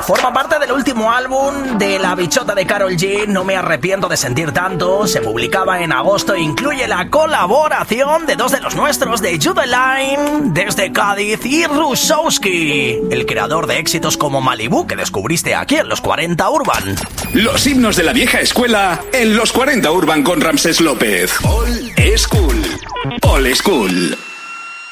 Forma parte del último álbum de La Bichota de Karol G, No me arrepiento de sentir tanto. Se publicaba en agosto e incluye la colaboración de dos de los nuestros, de Jude Line desde Cádiz y Rusowski, el creador de éxitos como Malibu, que descubriste aquí en Los 40 Urban. Los himnos de la vieja escuela en Los 40 Urban con Ramsés López. All School. All School.